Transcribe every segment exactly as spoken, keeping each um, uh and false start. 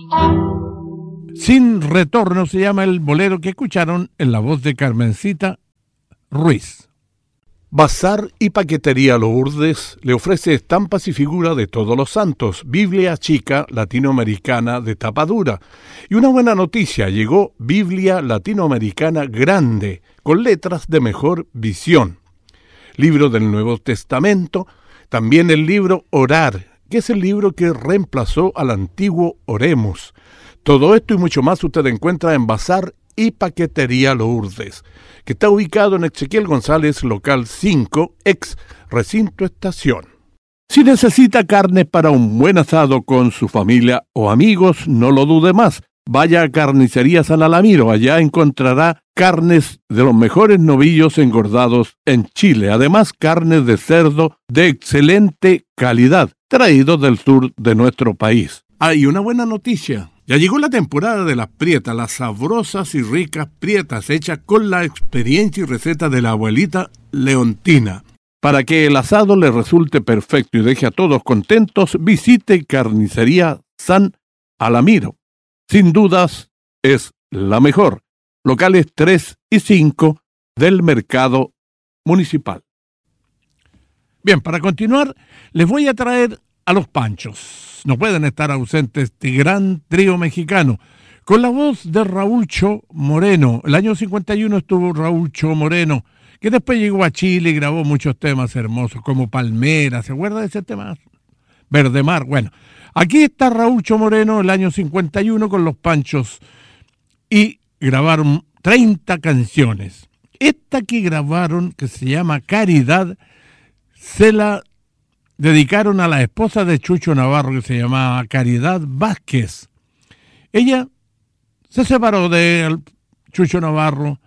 Sin retorno se llama el bolero que escucharon en la voz de Carmencita Ruiz. Bazar y Paquetería Lourdes le ofrece estampas y figuras de todos los santos, Biblia chica latinoamericana de tapa dura. Y una buena noticia, llegó Biblia latinoamericana grande, con letras de mejor visión. Libro del Nuevo Testamento, también el libro Orar, que es el libro que reemplazó al antiguo Oremos. Todo esto y mucho más usted encuentra en Bazar y Paquetería Lourdes, que está ubicado en Ezequiel González, local cinco, ex Recinto Estación. Si necesita carne para un buen asado con su familia o amigos, no lo dude más. Vaya a Carnicería San Alamiro, allá encontrará carnes de los mejores novillos engordados en Chile. Además, carnes de cerdo de excelente calidad, traídos del sur de nuestro país. Hay una buena noticia. Ya llegó la temporada de las prietas, las sabrosas y ricas prietas hechas con la experiencia y receta de la abuelita Leontina. Para que el asado le resulte perfecto y deje a todos contentos, visite Carnicería San Alamiro. Sin dudas, es la mejor. Locales tres y cinco del Mercado Municipal. Bien, para continuar, les voy a traer a los Panchos. No pueden estar ausentes este gran trío mexicano. Con la voz de Raúlcho Moreno. El año cincuenta y uno estuvo Raúlcho Moreno, que después llegó a Chile y grabó muchos temas hermosos, como Palmera. ¿Se acuerda de ese tema? Verde Mar. Bueno, aquí está Raúlcho Moreno el año cincuenta y uno con los Panchos y grabaron treinta canciones. Esta que grabaron, que se llama Caridad, se la dedicaron a la esposa de Chucho Navarro, que se llamaba Caridad Vázquez. Ella se separó de Chucho Navarro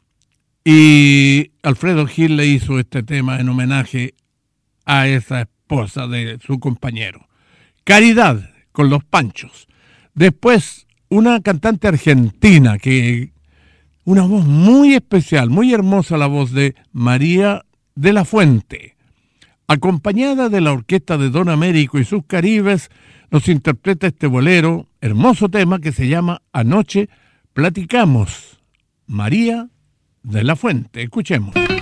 y Alfredo Gil le hizo este tema en homenaje a esa esposa de su compañero. Caridad, con los Panchos. Después, una cantante argentina, que una voz muy especial, muy hermosa, la voz de María de la Fuente. Acompañada de la orquesta de Don Américo y sus Caribes, nos interpreta este bolero, hermoso tema que se llama Anoche Platicamos. María de la Fuente. Escuchemos.